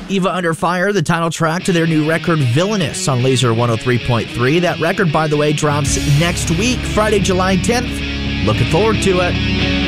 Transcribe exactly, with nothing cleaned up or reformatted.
Eva Under Fire, the title track to their new record, Villainous, on Laser one oh three point three. That record, by the way, drops next week, Friday, July tenth. Looking forward to it.